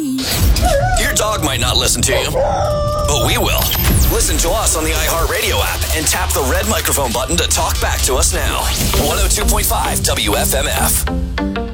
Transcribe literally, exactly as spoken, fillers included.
Your dog might not listen to you, but we will. Listen to us on the iHeartRadio app and tap the red microphone button to talk back to us now. one oh two point five W F M F.